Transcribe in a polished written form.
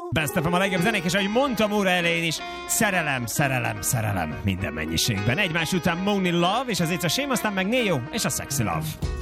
Best of a legjobb zenék, és ahogy mondtam óra elején is, szerelem minden mennyiségben. Egymás után Monie Love, és az It's a Shame, aztán meg Neo, és a Sexy Love.